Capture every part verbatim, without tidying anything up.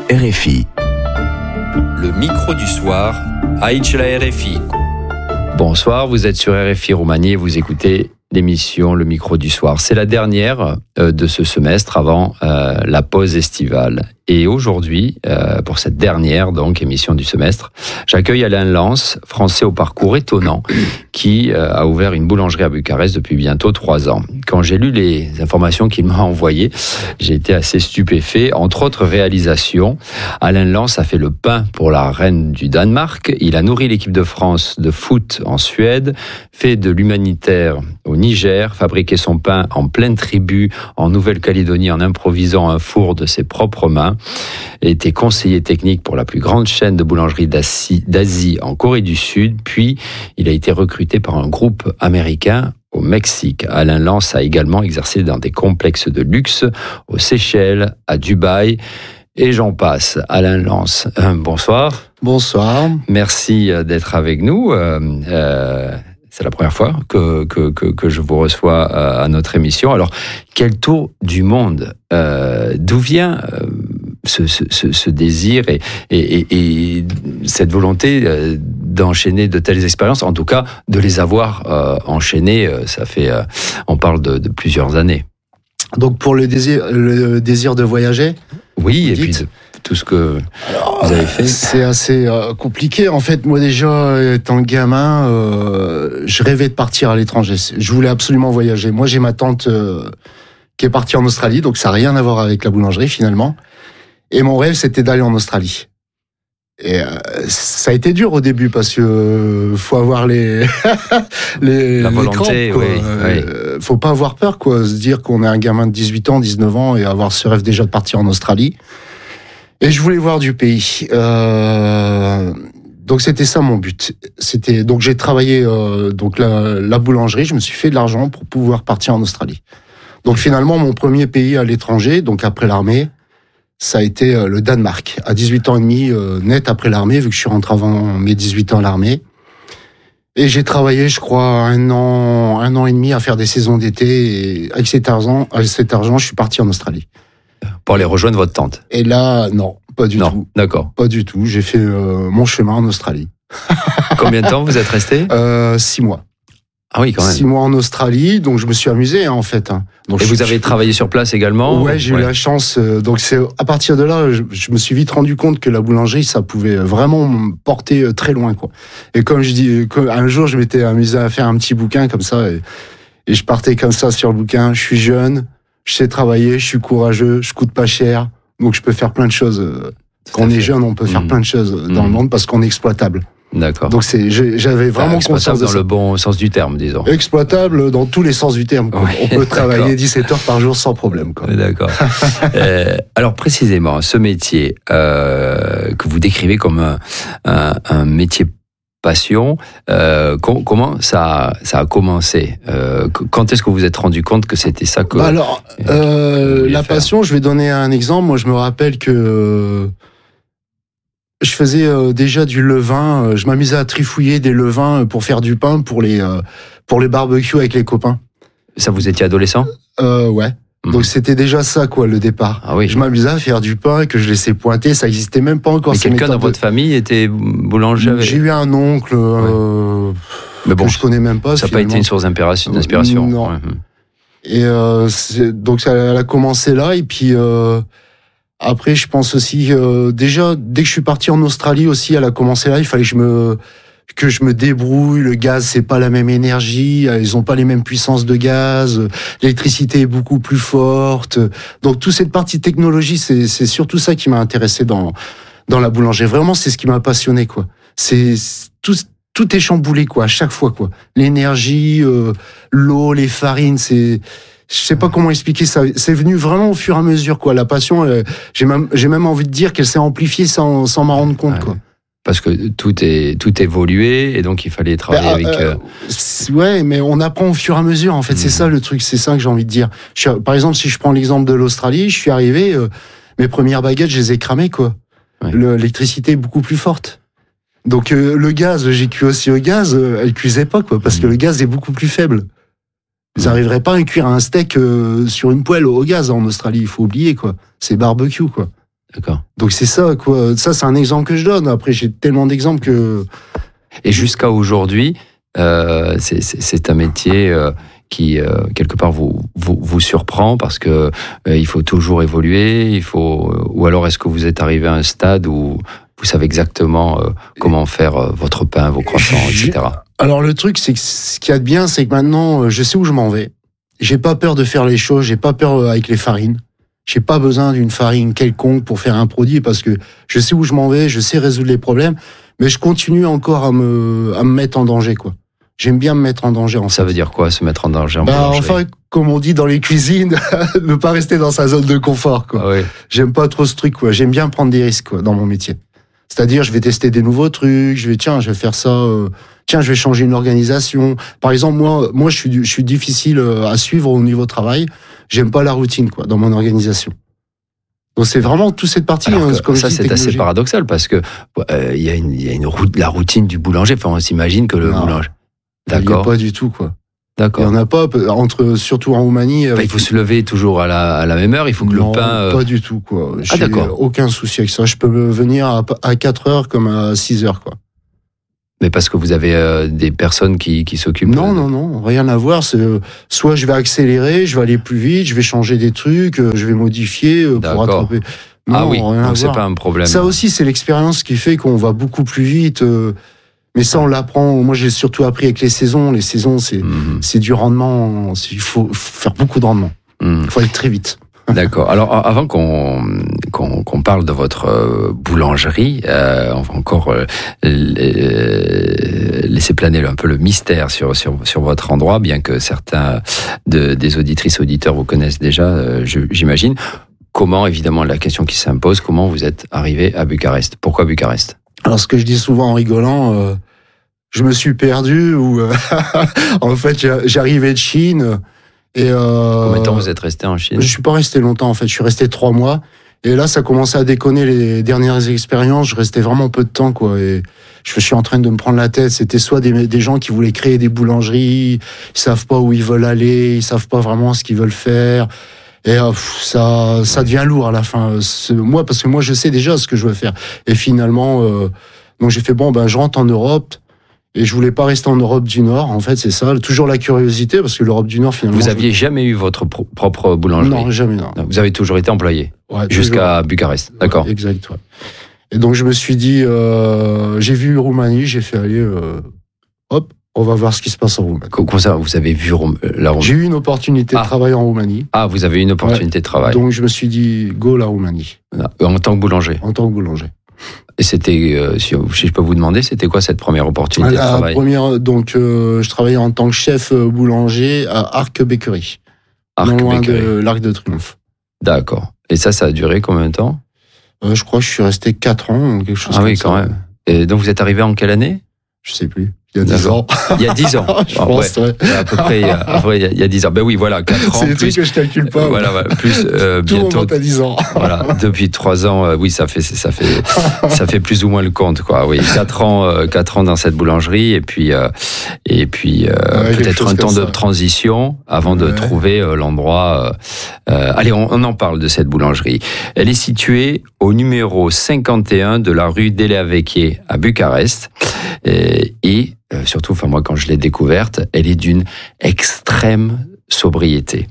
R F I. Le micro du soir, Aici la R F I. Bonsoir, vous êtes sur R F I Roumanie et vous écoutez l'émission Le micro du soir. C'est la dernière euh, de ce semestre avant euh, la pause estivale. Et aujourd'hui, euh, pour cette dernière donc émission du semestre, j'accueille Alain Lance, Français au parcours étonnant, qui euh, a ouvert une boulangerie à Bucarest depuis bientôt trois ans. Quand j'ai lu les informations qu'il m'a envoyées, j'ai été assez stupéfait. Entre autres réalisations, Alain Lance a fait le pain pour la reine du Danemark, il a nourri l'équipe de France de foot en Suède, fait de l'humanitaire au Niger, fabriqué son pain en pleine tribu en Nouvelle-Calédonie en improvisant un four de ses propres mains, était conseiller technique pour la plus grande chaîne de boulangerie d'Asie, d'Asie en Corée du Sud, puis il a été recruté par un groupe américain au Mexique. Alain Lance a également exercé dans des complexes de luxe aux Seychelles, à Dubaï, et j'en passe. Alain Lance, euh, bonsoir. Bonsoir. Merci d'être avec nous. Euh, euh, C'est la première fois que, que, que, que je vous reçois à notre émission. Alors, quel tour du monde, euh, d'où vient euh, ce, ce, ce désir et, et, et, et cette volonté euh, d'enchaîner de telles expériences, en tout cas de les avoir euh, enchaînées, euh, ça fait, euh, on parle de, de plusieurs années. Donc pour le désir, le désir de voyager. Oui, et puis de, tout ce que Alors, vous avez fait. C'est assez euh, compliqué. En fait, moi déjà, étant gamin, euh, je rêvais de partir à l'étranger. Je voulais absolument voyager. Moi, j'ai ma tante euh, qui est partie en Australie, donc ça n'a rien à voir avec la boulangerie finalement. Et mon rêve, c'était d'aller en Australie. Et euh, ça a été dur au début parce que euh, faut avoir les les la volonté, les crampes, oui, euh, oui. Faut pas avoir peur, quoi. Se dire qu'on est un gamin de dix-huit ans, dix-neuf ans et avoir ce rêve déjà de partir en Australie. Et je voulais voir du pays. Euh, donc c'était ça mon but. C'était donc j'ai travaillé euh, donc la, la boulangerie. Je me suis fait de l'argent pour pouvoir partir en Australie. Donc finalement mon premier pays à l'étranger, donc après l'armée, ça a été le Danemark, à dix-huit ans et demi, euh, net après l'armée, vu que je suis rentré avant mes dix-huit ans à l'armée. Et j'ai travaillé, je crois, un an, un an et demi à faire des saisons d'été. Et avec cet argent, avec cet argent, je suis parti en Australie. Pour aller rejoindre votre tante. Et là, non, pas du non, tout. D'accord. Pas du tout. J'ai fait euh, mon chemin en Australie. Combien de temps vous êtes resté ? euh, Six mois. Ah oui, quand même. Six mois en Australie, donc je me suis amusé, hein, en fait. Donc, et je, vous avez je, travaillé sur place également ? Ouais, j'ai ouais. eu la chance. Euh, donc c'est à partir de là, je, je me suis vite rendu compte que la boulangerie, ça pouvait vraiment me porter très loin, quoi. Et comme je dis, comme, un jour, je m'étais amusé à faire un petit bouquin comme ça, et, et je partais comme ça sur le bouquin. Je suis jeune, je sais travailler, je suis courageux, je coûte pas cher, donc je peux faire plein de choses. Quand on est jeune, on peut faire mmh. plein de choses dans mmh. le monde parce qu'on est exploitable. D'accord. Donc c'est, j'avais vraiment enfin, conscience de dans ça. le bon sens du terme, disons. Exploitable dans tous les sens du terme. Oui, on peut travailler dix-sept heures par jour sans problème. Quoi. D'accord. euh, alors précisément, ce métier euh, que vous décrivez comme un, un, un métier passion, euh, com- comment ça, ça a commencé euh, Quand est-ce que vous vous êtes rendu compte que c'était ça que... Bah alors, euh, la faire. passion, je vais donner un exemple. Moi, je me rappelle que... Je faisais euh, déjà du levain, euh, je m'amusais à trifouiller des levains pour faire du pain pour les, euh, pour les barbecues avec les copains. Ça, vous étiez adolescent ? euh, Ouais. Mmh. Donc c'était déjà ça, quoi, le départ. Ah oui. Je m'amusais à faire du pain que je laissais pointer, ça n'existait même pas encore. Mais quelqu'un dans de... votre famille était boulanger avec... J'ai eu un oncle euh, ouais. Mais bon, que je connais même pas. Ça n'a pas été une source d'inspiration. Non. Ouais. Et euh, donc ça, elle a commencé là, et puis... Euh, Après, je pense aussi, euh, déjà, dès que je suis parti en Australie aussi, elle a commencé là, il fallait que je me, que je me débrouille. Le gaz, c'est pas la même énergie, ils ont pas les mêmes puissances de gaz, l'électricité est beaucoup plus forte. Donc, toute cette partie technologie, c'est, c'est surtout ça qui m'a intéressé dans, dans la boulangerie. Vraiment, c'est ce qui m'a passionné, quoi. C'est, tout, tout est chamboulé, quoi, à chaque fois, quoi. L'énergie, euh, l'eau, les farines, c'est, je sais pas comment expliquer ça. C'est venu vraiment au fur et à mesure, quoi. La passion, euh, j'ai même, j'ai même envie de dire qu'elle s'est amplifiée sans, sans m'en rendre compte, ouais. quoi. Parce que tout est, tout évolué et donc il fallait travailler bah, avec. Euh... Euh, ouais, mais on apprend au fur et à mesure. En fait, mmh. c'est ça le truc. C'est ça que j'ai envie de dire. Je suis, par exemple, si je prends l'exemple de l'Australie, je suis arrivé, euh, mes premières baguettes, je les ai cramées, quoi. Ouais. Le, l'électricité est beaucoup plus forte. Donc euh, le gaz, j'ai cuit aussi au gaz, euh, elle cuisait pas, quoi, parce mmh. que le gaz est beaucoup plus faible. Ils n'arriveraient pas à cuire un steak euh, sur une poêle au gaz en Australie, il faut oublier, quoi. C'est barbecue, quoi. D'accord. Donc c'est ça, quoi. Ça, c'est un exemple que je donne. Après, j'ai tellement d'exemples que... Et jusqu'à aujourd'hui, euh, c'est, c'est, c'est un métier euh, qui, euh, quelque part, vous, vous, vous surprend parce que euh, il faut toujours évoluer, il faut... Ou alors, est-ce que vous êtes arrivé à un stade où vous savez exactement euh, comment faire euh, votre pain, vos croissants, et cetera. Alors, le truc, c'est que ce qu'il y a de bien, c'est que maintenant, je sais où je m'en vais. J'ai pas peur de faire les choses, j'ai pas peur avec les farines. J'ai pas besoin d'une farine quelconque pour faire un produit parce que je sais où je m'en vais, je sais résoudre les problèmes, mais je continue encore à me, à me mettre en danger, quoi. J'aime bien me mettre en danger. En Ça fait. veut dire quoi, se mettre en danger en bah, Enfin, comme on dit dans les cuisines, ne pas rester dans sa zone de confort, quoi. Ah oui. J'aime pas trop ce truc, quoi. J'aime bien prendre des risques, quoi, dans mon métier. C'est-à-dire, je vais tester des nouveaux trucs, je vais, tiens, je vais faire ça, euh, tiens, je vais changer une organisation. Par exemple, moi, moi, je suis, je suis difficile à suivre au niveau travail. J'aime pas la routine, quoi, dans mon organisation. Donc c'est vraiment toute cette partie. Alors hein, que comme ça, je dis, c'est assez paradoxal parce que il euh, y a une, y a une route, la routine du boulanger. Enfin, on s'imagine que le non, boulanger. D'accord. Pas du tout, quoi. D'accord. Il y en a pas entre, surtout en Roumanie. Bah, il faut se lever toujours à la, à la même heure. Il faut que non, le pain. Euh... Pas du tout, quoi. Ah, d'accord. Aucun souci avec ça. Je peux venir à, à quatre heures comme à six heures, quoi. Mais parce que vous avez euh, des personnes qui, qui s'occupent. Non, de... non, non, rien à voir. C'est, soit je vais accélérer, je vais aller plus vite, je vais changer des trucs, je vais modifier pour rattraper. Non, ah oui, rien donc à c'est voir. pas un problème. Ça aussi, c'est l'expérience qui fait qu'on va beaucoup plus vite. Euh, mais ça, on l'apprend. Moi, j'ai surtout appris avec les saisons. Les saisons, c'est, mmh. c'est du rendement. Il faut faire beaucoup de rendement. Il mmh. faut aller très vite. D'accord. Alors, avant qu'on, qu'on, qu'on parle de votre euh, boulangerie, euh, on va encore euh, laisser planer un peu le mystère sur, sur, sur votre endroit, bien que certains de, des auditrices auditeurs vous connaissent déjà, euh, je, j'imagine. Comment, évidemment, la question qui s'impose, comment vous êtes arrivé à Bucarest ? Pourquoi Bucarest ? Alors, ce que je dis souvent en rigolant, euh, je me suis perdu ou euh, en fait, j'arrivais de Chine. Et euh, Combien de temps vous êtes resté en Chine ? Je suis pas resté longtemps, en fait. Je suis resté trois mois. Et là, ça commençait à déconner les dernières expériences. Je restais vraiment peu de temps, quoi. Et je suis en train de me prendre la tête. C'était soit des, des gens qui voulaient créer des boulangeries, ils savent pas où ils veulent aller, ils savent pas vraiment ce qu'ils veulent faire. Et euh, ça, ça devient lourd à la fin. C'est, moi, parce que moi, je sais déjà ce que je veux faire. Et finalement, euh, donc j'ai fait bon, ben, je rentre en Europe. Et je voulais pas rester en Europe du Nord. En fait, c'est ça. Toujours la curiosité, parce que l'Europe du Nord, finalement. Vous aviez je... jamais eu votre pro- propre boulangerie ? Non, jamais, non. Vous avez toujours été employé ? Ouais, jusqu'à toujours. Bucarest. D'accord. Ouais, exact, ouais. Et donc, je me suis dit, euh, j'ai vu Roumanie, j'ai fait aller, euh, hop, on va voir ce qui se passe en Roumanie. Comment ça, vous avez vu la Roumanie ? J'ai eu une opportunité ah. de travailler en Roumanie. Ah, vous avez eu une opportunité ouais. de travail. Donc, je me suis dit, go la Roumanie. En tant que boulanger ? En tant que boulanger. Et c'était, euh, si, si je peux vous demander, c'était quoi cette première opportunité la de travail ? première, donc, euh, je travaillais en tant que chef boulanger à Arc Bakery. Arc non loin Bakery. de l'Arc de Triomphe. D'accord. Et ça, ça a duré combien de temps ? euh, Je crois que je suis resté quatre ans, quelque chose ah comme oui, ça. quand même. Et donc, vous êtes arrivé en quelle année ? Je sais plus. Il y a dix ans. Il y a dix ans. je ah, pense, ouais. ouais. À peu près, il y a, après, il y a dix ans. Ben oui, voilà, quatre ans. C'est des plus, trucs que je calcule pas. Voilà, voilà plus, euh, Tout bientôt. Tout à dix ans. Voilà, depuis trois ans, euh, oui, ça fait, ça fait, ça fait plus ou moins le compte, quoi. Oui, quatre ans, euh, quatre ans dans cette boulangerie, et puis, euh, et puis, euh, ouais, peut-être un temps de transition avant ouais. de trouver euh, l'endroit. Euh, allez, on, on en parle de cette boulangerie. Elle est située au numéro cinquante et un de la rue Delia Vecchie à Bucarest, et, et Euh, surtout, enfin moi quand je l'ai découverte, elle est d'une extrême sobriété.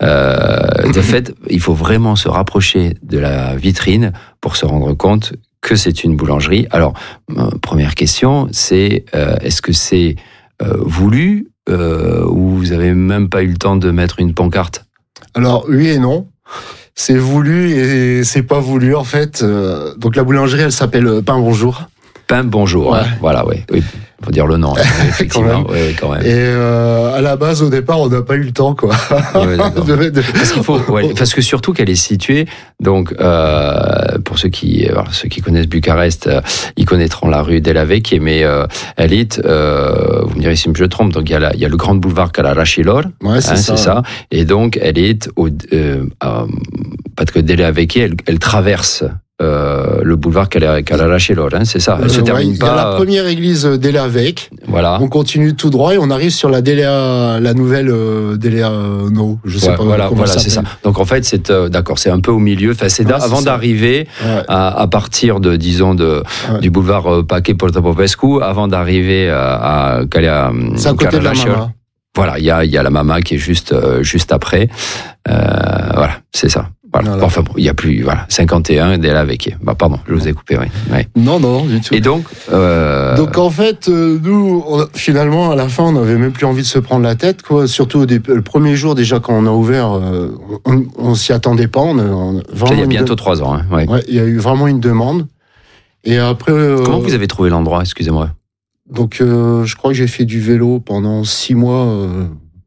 Euh, de fait, il faut vraiment se rapprocher de la vitrine pour se rendre compte que c'est une boulangerie. Alors, euh, première question, c'est euh, est-ce que c'est euh, voulu euh, ou vous avez même pas eu le temps de mettre une pancarte ? Alors oui et non. C'est voulu et c'est pas voulu en fait. Euh, donc la boulangerie, elle s'appelle Pain Bonjour. Pain Bonjour, ouais. hein, voilà, oui. oui. Faut dire le nom, effectivement. quand, oui, oui, quand même. Et euh, à la base, au départ, on n'a pas eu le temps, quoi. Ouais, de, de... Parce qu'il faut, ouais, parce que surtout qu'elle est située. Donc, euh, pour ceux qui, alors, ceux qui connaissent Bucarest, euh, ils connaîtront la rue Delia Vecchie, mais euh, elle est, euh, vous me direz si je me trompe. Donc, il y a, la, il y a le grand boulevard Carracilor. Ouais, c'est, hein, ça, c'est ça. Et donc, elle est au, euh, euh, parce que Delia Vecchie, elle, elle traverse euh, le boulevard Calarachelor, hein, c'est ça. Elle Euh, se ouais, termine il y pas. a la première église euh, d'Elavec. Voilà. On continue tout droit et on arrive sur la Déléa, la nouvelle euh, Déléa euh, No. Je sais Ouais, pas voilà, comment voilà, ça c'est ça. s'appelle. Donc en fait, c'est euh, d'accord, c'est un peu au milieu. Enfin, c'est Ouais, da- c'est avant ça. d'arriver Ouais. à, à partir de, disons, de Ouais. du boulevard euh, Paquet Porta Popescu, avant d'arriver à, à, Cala- C'est à côté de la Calarachelor. Mama. Voilà, il y a, il y a la Mama qui est juste, euh, juste après. Euh, voilà, c'est ça. Voilà. Voilà. Bon, enfin, bon, il y a plus, voilà, cinquante et un dès là avec. Bah, pardon, je vous ai coupé, oui. Ouais. Non, non, du tout. Et donc, euh, Donc en fait, euh, nous, on a- finalement, à la fin, on n'avait même plus envie de se prendre la tête, quoi. Surtout au dé- le premier jour, déjà, quand on a ouvert, euh, on, on s'y attendait pas. On a, on a ça, vraiment il y a une bientôt de- trois ans. Hein, ouais. Ouais, il y a eu vraiment une demande. Et après, euh, Comment vous avez trouvé l'endroit, excusez-moi? donc, euh, je crois que j'ai fait du vélo pendant six mois euh,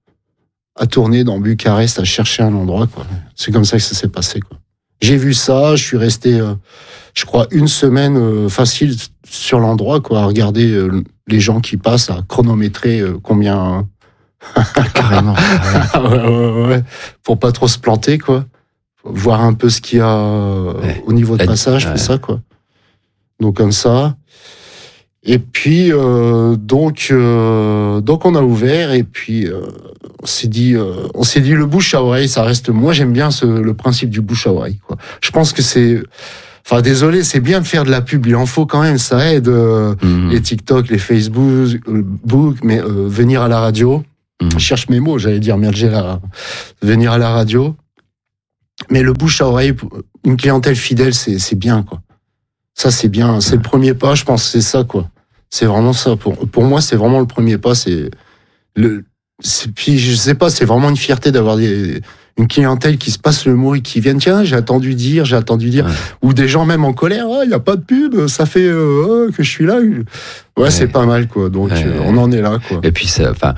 à tourner dans Bucarest, à chercher un endroit, quoi. C'est comme ça que ça s'est passé, quoi. J'ai vu ça, je suis resté, euh, je crois, une semaine euh, facile sur l'endroit, quoi, à regarder euh, les gens qui passent, à chronométrer euh, combien. Carrément. Ah ouais, ouais, ouais, pour pas trop se planter, quoi. Voir un peu ce qu'il y a euh, Ouais. au niveau de La- passage, ouais. tout ça, quoi. Donc comme ça. Et puis euh, donc euh, donc on a ouvert et puis euh, on s'est dit euh, on s'est dit le bouche à oreille, ça reste. Moi j'aime bien ce, le principe du bouche à oreille, quoi. Je pense que c'est. Enfin désolé, c'est bien de faire de la pub, il en faut quand même, ça aide. euh, Mhm. Les TikTok, les Facebook, euh, book, mais euh, venir à la radio. Mhm. Je cherche mes mots, j'allais dire merde, j'ai la venir à la radio. Mais le bouche à oreille, une clientèle fidèle, c'est c'est bien, quoi. Ça c'est bien, c'est le premier pas, je pense, c'est ça, quoi. C'est vraiment ça. Pour pour moi, c'est vraiment le premier pas. C'est le. c'est- Puis je sais pas, c'est vraiment une fierté d'avoir des une clientèle qui se passe le mot et qui viennent, tiens, j'ai attendu dire, j'ai attendu dire, Ouais. ou des gens même en colère, il oh, y a pas de pub, ça fait euh, oh, que je suis là. Ouais, Ouais. c'est pas mal, quoi. Donc Ouais. euh, on en est là, quoi. Et puis, ça, enfin,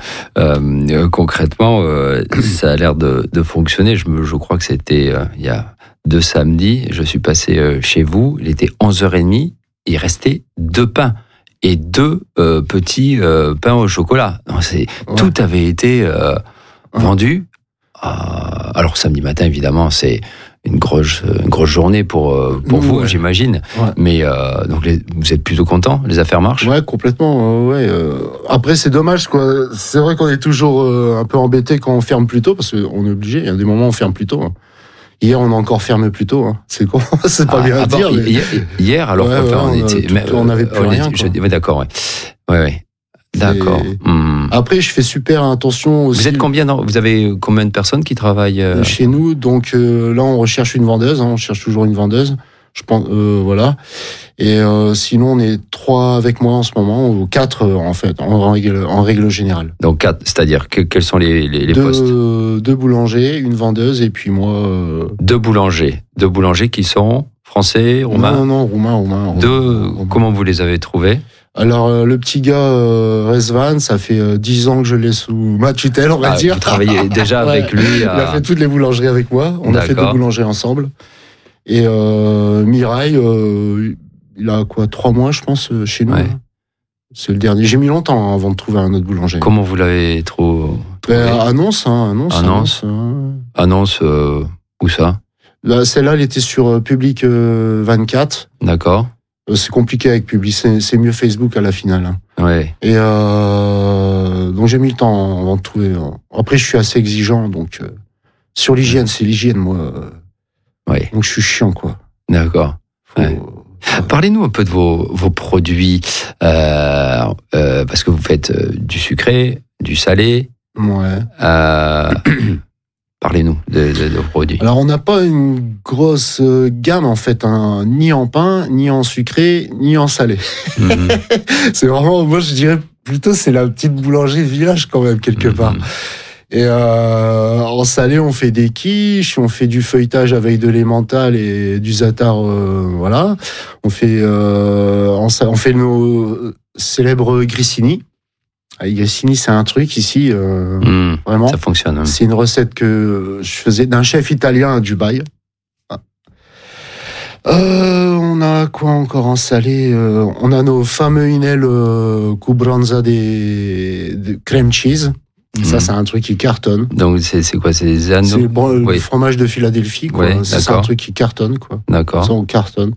euh, concrètement, euh, ça a l'air de, de fonctionner. Je, me, je crois que c'était euh, il y a deux samedis. Je suis passé euh, chez vous. Il était onze heures trente. Il restait deux pains et deux euh, petits euh, pains au chocolat. Non, c'est, Ouais. Tout avait été euh, Ouais. vendu. Euh, alors samedi matin, évidemment, c'est une grosse, une grosse journée pour, euh, pour Mmh, vous, ouais. j'imagine. Ouais. Mais euh, donc les- vous êtes plutôt content, les affaires marchent. Ouais, complètement. euh, ouais. euh. Après, c'est dommage, quoi. C'est vrai qu'on est toujours euh, un peu embêté quand on ferme plus tôt, parce qu'on est obligé. Il y a des moments où on ferme plus tôt. hein. Hier, on a encore fermé plus tôt. hein. C'est con, c'est pas Ah, bien ah à bon, dire. mais- hier, hier, alors, Ouais, enfin, ouais, on, on a était, tout- mais, on avait plus on rien, était- je- quoi. ouais, d'accord, ouais. Ouais, ouais. D'accord. Et- Hmm. Après, je fais super attention aussi. Vous êtes combien dans- Vous avez combien de personnes qui travaillent euh, Chez nous, donc euh, là, on recherche une vendeuse. hein, on cherche toujours une vendeuse. Je pense, euh, voilà. Et euh, sinon, on est trois avec moi en ce moment, ou quatre euh, en fait, en règle, en règle générale. Donc quatre, c'est-à-dire que- quels sont les, les, les deux, postes deux boulangers, une vendeuse, et puis moi. euh, Deux boulangers, deux boulangers qui sont français, roumains. Non, non, roumain, roumain. Deux. roumain, roumain. Comment vous les avez trouvés? Alors, euh, le petit gars, euh, Rezvan, ça fait euh, dix ans que je l'ai sous ma tutelle, on va Ah, dire. vous travaillez déjà Ouais. avec lui. Il a À... fait toutes les boulangeries avec moi. On a fait deux D'accord. boulangeries ensemble. Et euh, Mireille, euh, il a quoi, trois mois, je pense, euh, chez nous. Ouais. hein. C'est le dernier. J'ai mis longtemps hein, avant de trouver un autre boulanger. Comment vous l'avez trop trouvé? Ben, annonce, hein, annonce, Annonce. annonce. hein. Annonce euh, où ça? Là, celle-là, elle était sur euh, Public euh, vingt-quatre. D'accord. Euh, c'est compliqué avec Public. C'est, c'est mieux Facebook à la finale. hein. Ouais. Et euh, donc j'ai mis le temps avant de trouver. hein. Après, je suis assez exigeant, donc euh, sur l'hygiène, c'est l'hygiène, moi. euh, Ouais. Donc je suis chiant, quoi. D'accord. Faut- Ouais. Parlez-nous un peu de vos, vos produits, euh, euh, parce que vous faites euh, du sucré, du salé. Ouais. Euh, Parlez-nous de, de- de vos produits. Alors on n'a pas une grosse euh, gamme en fait, hein, ni en pain, ni en sucré, ni en salé. Mhm. C'est vraiment, moi je dirais plutôt c'est la petite boulangerie de village quand même quelque part. Mhm. Et euh, en salé, on fait des quiches, on fait du feuilletage avec de l'emmental et du zatar, euh, voilà. On fait, euh, on, sa- on fait nos célèbres grissini. Ah, les grissini, c'est un truc ici, euh, Mhm. vraiment. Ça fonctionne. hein. C'est une recette que je faisais d'un chef italien à Dubaï. Ah. Euh, on a quoi encore en salé euh, On a nos fameux inel euh, cubranza des de crème cheese. Ça, Mmh. c'est un truc qui cartonne. Donc, c'est, c'est quoi? C'est des anneaux? C'est bon, Oui. le fromage de Philadelphie, quoi. Oui, Ça, c'est d'accord. un truc qui cartonne, quoi. D'accord. Ça, on cartonne.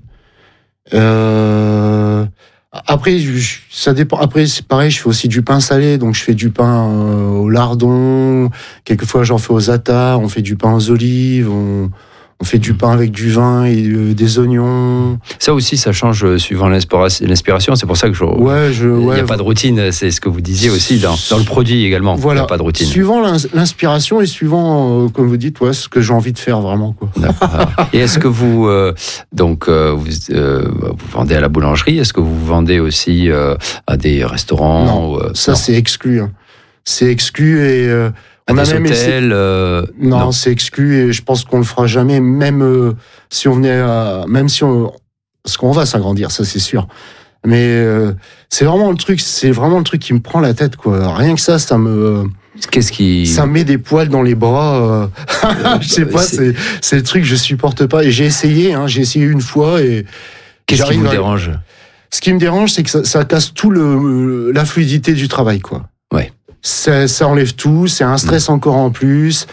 Euh... Après, je- ça dépend. Après, c'est pareil, je fais aussi du pain salé, donc je fais du pain euh, au lardon. Quelquefois, j'en fais aux attards. On fait du pain aux olives. On, on fait du pain avec du vin et euh, des oignons. Ça aussi, ça change euh, suivant l'inspiration. l'inspiration. C'est pour ça que je. Ouais, je. Il n'y Ouais, a pas de routine, c'est ce que vous disiez aussi dans, dans le produit également. Il Voilà. n'y a pas de routine. Suivant l'ins- l'inspiration et suivant, euh, comme vous dites, ouais, ce que j'ai envie de faire vraiment, quoi. D'accord. Et est-ce que vous euh, donc euh, vous, euh, vous vendez à la boulangerie? Est-ce que vous vendez aussi euh, à des restaurants? Non, ou, euh, ça non. c'est exclu. hein. C'est exclu et euh, À on a des même essayé- hôtels euh, Non, c'est exclu et je pense qu'on le fera jamais, même euh, si on venait à, même si on, parce qu'on va s'agrandir, ça c'est sûr. Mais euh, c'est vraiment le truc, c'est vraiment le truc qui me prend la tête, quoi. Rien que ça, ça me, Qu'est-ce qui ça me met des poils dans les bras. euh, je sais pas, c'est, c'est le truc que je supporte pas. Et j'ai essayé, hein, j'ai essayé une fois et Qu'est-ce qui j'arrive vous à- dérange? Ce qui me dérange, c'est que ça, ça casse tout le la fluidité du travail, quoi. Ouais. Ça, ça enlève tout. C'est un stress encore en plus.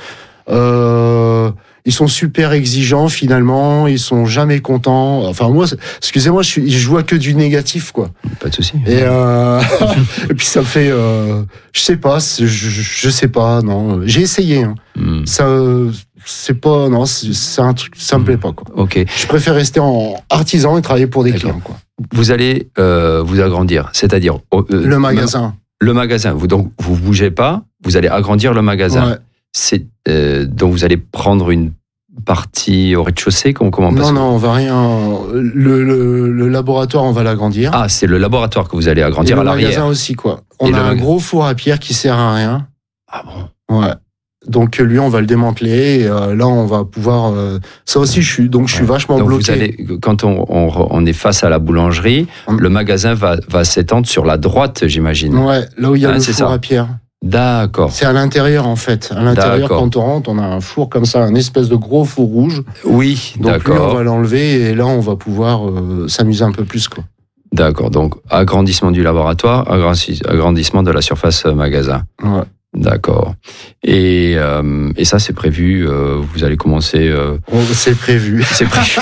Euh, ils sont super exigeants finalement. Ils sont jamais contents. Enfin moi, c'est- excusez-moi, je, suis, je vois que du négatif, quoi. Pas de souci. Et, euh, et puis ça me fait, euh, je sais pas, c'est- je, je sais pas, non. J'ai essayé. Hein. Hmm. Ça, euh, c'est pas, non, c'est c'est un truc, ça me plaît pas, quoi. Ok. Je préfère rester en artisan et travailler pour des D'accord. clients, quoi. Vous allez euh, vous agrandir, c'est-à-dire euh, Le magasin. Le magasin. Vous donc vous bougez pas. Vous allez agrandir le magasin. Ouais. C'est euh, donc vous allez prendre une partie au rez-de-chaussée. Comment comment parce Non, que- non, on va rien. Le, le, le laboratoire, on va l'agrandir. Ah, c'est le laboratoire que vous allez et agrandir le à l'arrière. magasin aussi, quoi. On Et a le un maga- gros four à pierre qui sert à rien. Ah bon. Ouais. Donc lui, on va le démanteler. Et, euh, là, on va pouvoir. euh, ça aussi, je suis. Donc je suis Ouais. vachement Donc bloqué. vous allez, quand on, on, on est face à la boulangerie, Hum. le magasin va, va s'étendre sur la droite, j'imagine. Ouais. Là où il y a Ah, le c'est four ça. à pierre. D'accord. C'est à l'intérieur, en fait. À l'intérieur, D'accord. quand on rentre, on a un four comme ça, un espèce de gros four rouge. Oui, Donc lui, on d'accord. va l'enlever et là, on va pouvoir euh, s'amuser un peu plus, quoi. D'accord. Donc agrandissement du laboratoire, agrandi- agrandissement de la surface euh, magasin. Ouais. D'accord. Et, euh, et ça, c'est prévu. euh, vous allez commencer. euh, On- C'est prévu. c'est prévu.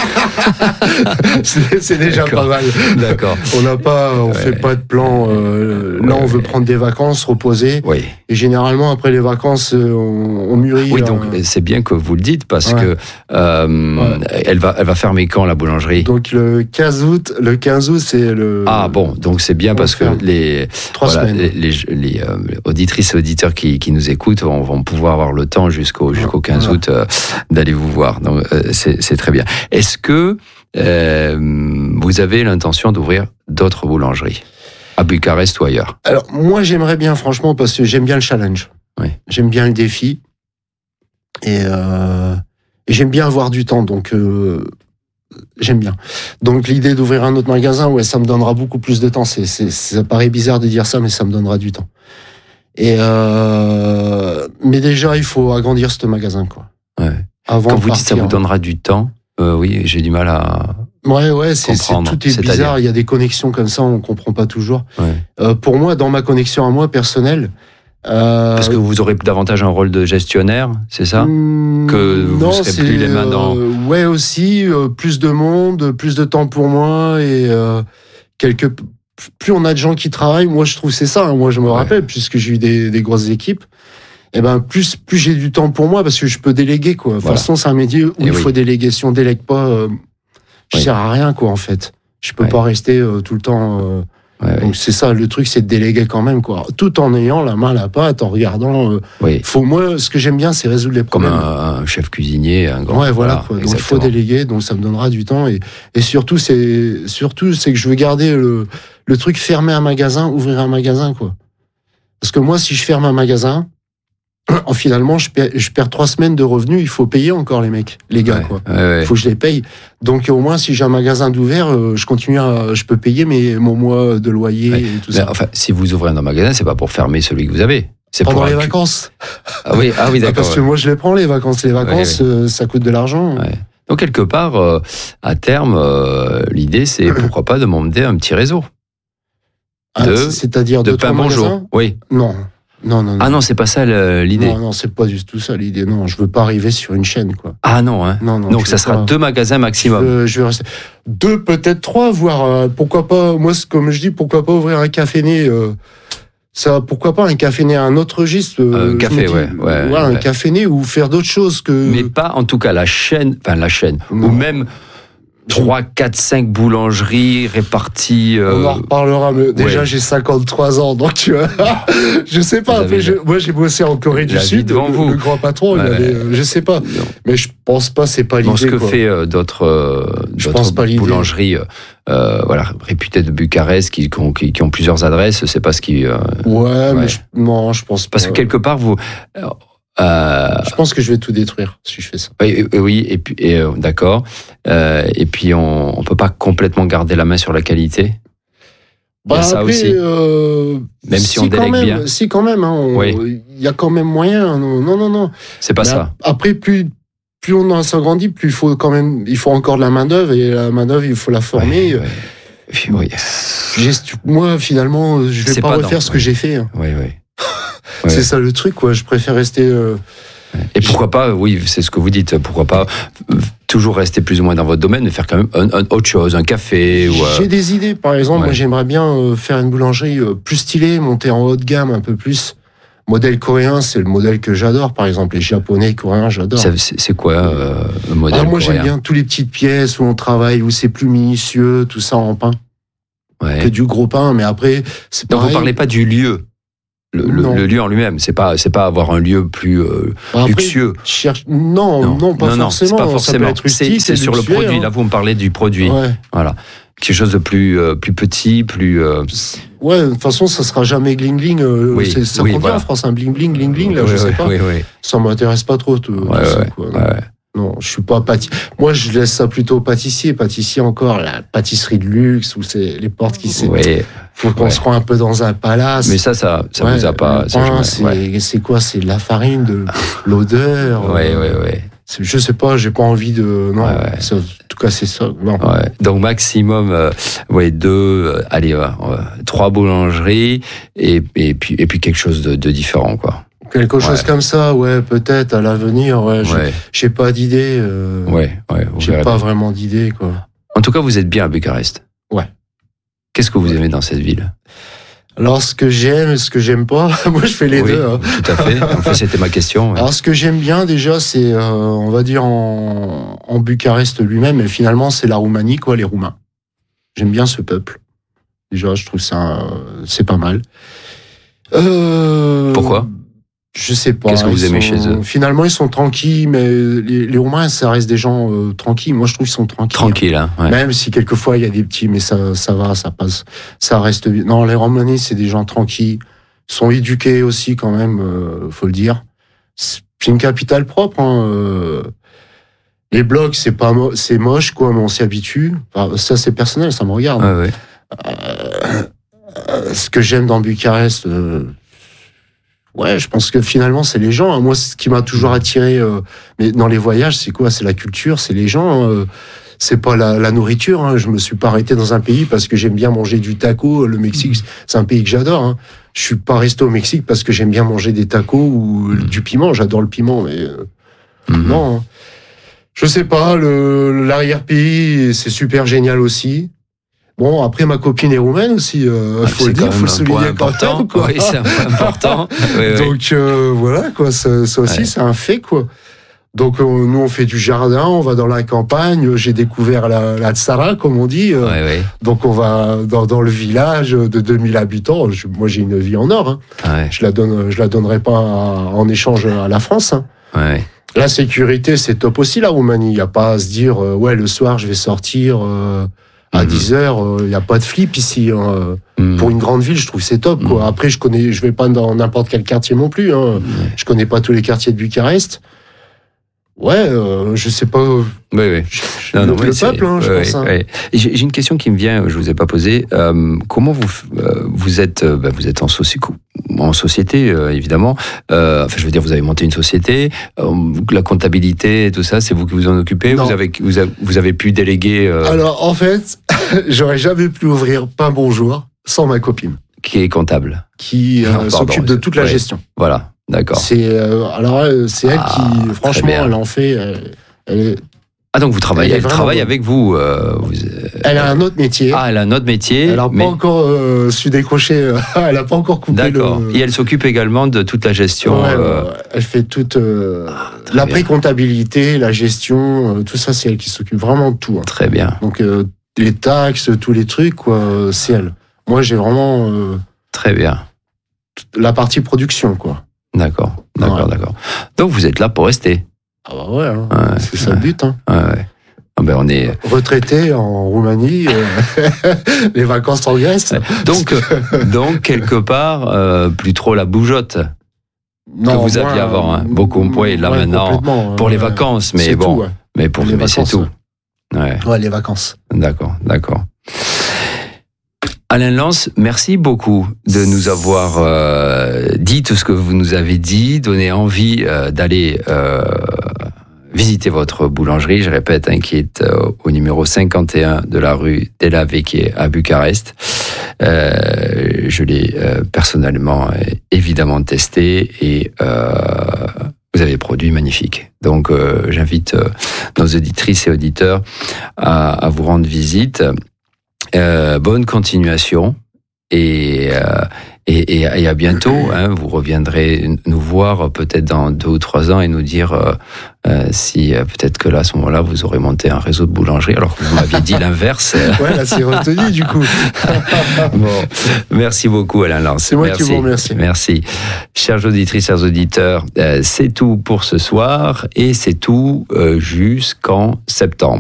c'est c'est déjà D'accord. pas mal. D'accord. On n'a pas, on Ouais. fait pas de plan. Euh, Ouais, là, on veut ouais. prendre des vacances, reposer. Oui. Et généralement, après les vacances, euh, on, on mûrit. Oui, euh, donc c'est bien que vous le dites parce Ouais. que euh, Ouais. elle va, elle va fermer quand la boulangerie? donc le quinze août, le quinze août, c'est le. Ah bon, donc c'est bien on parce que ferme. les, Trois voilà, semaines. les, les, les, euh, auditrices et auditeurs qui, qui nous écoutent vont, vont pouvoir avoir le temps jusqu'au jusqu'au quinze Voilà. août euh, d'aller vous voir. Donc euh, c'est c'est très bien. Est-ce que euh, vous avez l'intention d'ouvrir d'autres boulangeries à Bucarest ou ailleurs? Alors moi, j'aimerais bien, franchement, parce que j'aime bien le challenge. Oui. J'aime bien le défi. Et, euh, et j'aime bien avoir du temps, donc euh, j'aime bien. Donc l'idée d'ouvrir un autre magasin, ouais, ça me donnera beaucoup plus de temps. C'est, c'est, ça paraît bizarre de dire ça, mais ça me donnera du temps. Et euh, mais déjà, il faut agrandir ce magasin, quoi. Ouais. Avant Quand de vous dites ça partir. vous donnera du temps, euh, oui, j'ai du mal à. Ouais, ouais, c'est, c'est- comprendre. tout est C'est-à-dire bizarre. Il y a des connexions comme ça, on comprend pas toujours. Ouais. Euh, pour moi, dans ma connexion à moi personnelle, euh, Parce que vous aurez davantage un rôle de gestionnaire, c'est ça? Hmm, Que vous non, serez c'est, plus les mains dans- euh, ouais, aussi, euh, plus de monde, plus de temps pour moi et euh, quelques. Plus on a de gens qui travaillent, moi je trouve que c'est ça. hein. Moi je me rappelle, puisque j'ai eu des, des grosses équipes, et ben plus plus j'ai du temps pour moi parce que je peux déléguer, quoi. De toute Voilà. façon, c'est un métier où Et il oui. faut déléguer. Si on délègue pas, euh, je Oui. sers à rien, quoi, en fait. Je peux Ouais. pas rester euh, tout le temps. euh, Ouais, ouais. Donc c'est ça, le truc, c'est de déléguer quand même, quoi. Tout en ayant la main à la pâte, en regardant. euh, Oui. faut moi, ce que j'aime bien, c'est résoudre les Comme problèmes. un, un chef cuisinier, un grand. Ouais, voilà, quoi. Donc il faut exactement. déléguer, donc ça me donnera du temps et, et surtout c'est surtout c'est que je veux garder le le truc fermer un magasin, ouvrir un magasin, quoi. Parce que moi, si je ferme un magasin, finalement, je perds, je perds trois semaines de revenus. Il faut payer encore les mecs, les gars, Ouais, quoi. ouais, ouais. Il faut que je les paye. Donc au moins, si j'ai un magasin d'ouvert, euh, je continue, à, je peux payer mes mon mois de loyer Ouais. et tout Mais ça. enfin, si vous ouvrez un magasin, c'est pas pour fermer celui que vous avez. C'est Pendant pour les accu- vacances. Ah oui, ah oui, Ah, d'accord. parce que ouais. moi, je les prends les vacances. Les vacances, Ouais, euh, ça coûte de l'argent. Ouais. Donc quelque part, euh, à terme, euh, l'idée c'est pourquoi pas de monter un petit réseau Ah, De- c'est-à-dire de deux, pain trois bonjour. magasins. Oui. Non. Non, non, non. Ah non, c'est pas ça le- l'idée. Non, non, c'est pas du tout ça l'idée. Non, je veux pas arriver sur une chaîne, quoi. Ah non, hein. Non, non. Donc je ça veux sera pas. deux magasins Je maximum. veux, je veux rester deux, peut-être trois, voire euh, pourquoi pas. Moi, c'est comme je dis, pourquoi pas ouvrir un café-né. Euh, ça, pourquoi pas un café-né à un autre registre. Euh, Un je café, me dis, ouais, ouais, voilà, un ouais. café-né ou faire d'autres choses que. Mais pas en tout cas la chaîne, enfin la chaîne, Non. ou même trois, quatre, cinq boulangeries réparties. euh, On en reparlera, mais déjà ouais. j'ai cinquante-trois ans, donc tu vois, je sais pas. Vous Après, avez je- la- moi j'ai bossé en Corée du la vie Sud, devant le, vous. le grand patron, il Ouais. avait, euh, je sais pas, non. mais je pense pas, c'est pas l'idée. Bon, ce que quoi. fait euh, d'autres euh, Je d'autres pense pas l'idée. boulangeries euh, euh, voilà, réputées de Bucarest qui, qui, ont, qui- qui ont plusieurs adresses, c'est pas ce qui. euh, Ouais, Ouais. mais je, non, je pense pas. parce que quelque part, vous. euh, Je pense que je vais tout détruire si je fais ça. oui, oui, et puis et, euh, d'accord. Euh, et puis on, on peut pas complètement garder la main sur la qualité. Il y a Bah, ça après, aussi. euh, Même si on quand délègue même, bien. Si quand même, hein, on- Oui. il y a quand même moyen. Non, non, non. non. C'est pas Mais ça. ap- Après, plus plus on s'agrandit, plus il faut quand même, il faut encore de la main d'œuvre et la main d'œuvre, il faut la former. Ouais, ouais. Puis, oui, J'ai- Moi, finalement, je vais C'est pas pas refaire dans- ce que ouais. j'ai fait. hein. oui, oui. C'est ça le truc, quoi. Je préfère rester. euh, Et pourquoi pas, oui, c'est ce que vous dites, pourquoi pas euh, toujours rester plus ou moins dans votre domaine, mais faire quand même un, un autre chose, un café ou. euh, J'ai des idées, par exemple. ouais. Moi, j'aimerais bien euh, faire une boulangerie euh, plus stylée, monter en haut de gamme un peu plus. Modèle coréen, c'est le modèle que j'adore, par exemple. Les japonais, coréens, j'adore. c'est- C'est c'est quoi euh, le modèle Ah, moi, j'aime coréen bien toutes les petites pièces où on travaille, où c'est plus minutieux, tout ça en pain, Ouais. que du gros pain. Mais après, c'est Donc pareil. vous parlez pas du lieu, le, le- Non. le lieu en lui-même. C'est pas c'est pas avoir un lieu plus euh, Bah, après, luxueux. je cherche... non, non, pas forcément. c'est pas Ça peut forcément. être C'est rustique, c'est sur le luxueux, produit. hein. Là, vous me parlez du produit. Ouais. Voilà, quelque chose de plus euh, plus petit, plus. euh, Ouais, de toute façon, ça sera jamais gling gling. euh, Oui, c'est- ça oui, compte bien voilà. en France, un bling bling, gling gling, là, oui, je oui, sais pas. Oui, oui. Ça m'intéresse pas trop, tout, tout Ouais, ça, ouais, quoi. ouais, ouais. Non, je suis pas pâtissier. Moi, je laisse ça plutôt au pâtissier. Pâtissier encore, la pâtisserie de luxe, où c'est les portes qui s'est. Ouais. Faut qu'on Ouais. se rend un peu dans un palace. Mais ça, ça, ça Ouais, vous a pas. le ça, pain, je- c'est ouais. c'est quoi? C'est de la farine, de l'odeur. Ouais, euh, ouais, ouais. c'est- Je sais pas, j'ai pas envie de. Non, Ouais, ouais. ça- en tout cas, c'est ça. Non. Ouais. Donc maximum, euh, ouais, deux, euh, allez, euh, euh, trois boulangeries et, et puis et puis quelque chose de, de différent, quoi. Quelque chose Ouais. comme ça, ouais, peut-être à l'avenir. Ouais, j'ai- Ouais, j'ai pas d'idée. euh, ouais, ouais. vous J'ai verrez pas bien. vraiment d'idée, quoi. En tout cas, vous êtes bien à Bucarest. Ouais. Qu'est-ce que vous aimez dans cette ville? Alors, ce que j'aime et ce que j'aime pas, moi, je fais les Oui, deux. hein. tout à fait. En fait, c'était ma question. ouais. Alors, ce que j'aime bien, déjà, c'est, euh, on va dire, en, en Bucarest lui-même, et finalement, c'est la Roumanie, quoi, les Roumains. J'aime bien ce peuple. Déjà, je trouve ça, c'est pas mal. Euh, Pourquoi? Je sais pas. Qu'est-ce que vous ils aimez sont- chez eux? Finalement, ils sont tranquilles, mais les, les Roumains, ça reste des gens euh, tranquilles. Moi, je trouve qu'ils sont tranquilles. Tranquille, hein. Ouais. Même si quelquefois il y a des petits, mais ça, ça va, ça passe, ça reste bien. Non, les Roumaniens, c'est des gens tranquilles, sont éduqués aussi quand même, euh, faut le dire. C'est une capitale propre. Hein, euh. Les blocs, c'est pas, mo- c'est moche quoi, mais on s'y habitue. Enfin, ça, c'est personnel, ça me regarde. Ouais, ouais. Euh, euh, ce que j'aime dans Bucarest, euh, ouais, je pense que finalement, c'est les gens. hein. Moi, ce qui m'a toujours attiré, euh, mais dans les voyages, c'est quoi? C'est la culture, c'est les gens. hein. Euh, c'est pas la, la nourriture. Hein. Je me suis pas arrêté dans un pays parce que j'aime bien manger du taco. Le Mexique, c'est un pays que j'adore. Hein. Je suis pas resté au Mexique parce que j'aime bien manger des tacos ou du piment. J'adore le piment, mais euh, Mhm. non. hein. Je sais pas. Le l'arrière-pays, c'est super génial aussi. Bon, après, ma copine est roumaine aussi. Euh, Ah, faut c'est le dire, quand faut même le un souligner point quand important. même, quoi. Oui, c'est un point important. Oui, oui. Donc euh, voilà quoi, ça, ça aussi Ouais. c'est un fait quoi. Donc euh, nous on fait du jardin, on va dans la campagne. J'ai découvert la, la Tsara comme on dit. euh, Ouais, ouais. Donc on va dans, dans le village de deux mille habitants. Je- moi j'ai une vie en or. Hein. Ouais, Je la donne, je la donnerai pas à- en échange à la France. Hein. ouais. La sécurité c'est top aussi la Roumanie. Il y a pas à se dire euh, ouais le soir je vais sortir euh, à Mhm. dix heures. euh, Il y a pas de flip ici. Hein. Mhm. Pour une grande ville, je trouve que c'est top. Quoi. Mhm. Après, je connais, je vais pas dans n'importe quel quartier non plus. Hein. Ouais. Je connais pas tous les quartiers de Bucarest. Ouais, euh, je sais pas. Oui, oui. Je, je Non, non, le mais c'est- peuple, hein, je ouais, pense. hein. ouais. Et J'ai j'ai une question qui me vient, je vous ai pas posée. Euh, comment vous f- euh, vous êtes euh, ben, vous êtes en, soci- en société euh, évidemment. Euh, enfin, je veux dire, vous avez monté une société. Euh, la comptabilité, tout ça, c'est vous qui vous en occupez. Non. Vous avez vous avez, vous avez pu déléguer. euh, Alors, en fait, j'aurais jamais pu ouvrir Pain Bonjour sans ma copine. qui est comptable. Qui euh, Non, pardon, s'occupe de toute la ouais. gestion. Voilà, d'accord. C'est euh, alors euh, c'est elle Ah, qui, très franchement, bien. elle en fait. Elle, elle, Ah, donc vous travaillez, Elle est elle vraiment travaille bonne. avec vous, euh, vous- elle a un autre métier. Ah, elle a un autre métier. elle n'a mais... pas encore euh, su décrocher. euh, elle n'a pas encore coupé D'accord. le. Et elle s'occupe également de toute la gestion. Ouais, euh, ouais, elle fait toute euh, très la bien. pré-comptabilité, la gestion, euh, tout ça, c'est elle qui s'occupe vraiment de tout. hein. Très bien, Donc euh, les taxes, tous les trucs, quoi, euh, c'est elle. Moi, j'ai vraiment euh, très bien. la partie production, quoi. D'accord, d'accord, Ouais. d'accord. Donc vous êtes là pour rester. Ah bah ouais, hein, Ouais, c'est ça le but. Hein. Ouais, ouais. Ah ben on est. Retraité en Roumanie, euh, les vacances en Grèce. Donc, euh, donc quelque part, euh, plus trop la bougeotte Non, vous moi, aviez avant, hein. Beaucoup, ouais, là, maintenant, complètement, pour euh, les vacances, mais c'est bon, tout, ouais. mais pour Les mais c'est vacances, tout. Ouais, Ouais, les vacances. d'accord, d'accord. Alain Lance, merci beaucoup de nous avoir euh, dit tout ce que vous nous avez dit, donné envie euh, d'aller euh, visiter votre boulangerie, je répète, hein, qui est euh, au numéro cinquante et un de la rue Della Vecchia à Bucarest. Euh, je l'ai euh, personnellement, euh, évidemment testé et euh, vous avez produit magnifique. Donc euh, j'invite euh, nos auditrices et auditeurs à, à vous rendre visite. Euh, bonne continuation et, euh, et, et, et à bientôt. Hein, vous reviendrez nous voir peut-être dans deux ou trois ans et nous dire euh, euh, si euh, peut-être que là, à ce moment-là, vous aurez monté un réseau de boulangerie alors que vous m'aviez dit l'inverse. Ouais, là, c'est retenu, du coup. Bon, merci beaucoup, Alain Lance. C'est moi merci. qui vous remercie. Merci. Chères auditrices, chers auditeurs, euh, c'est tout pour ce soir et c'est tout euh, jusqu'en septembre.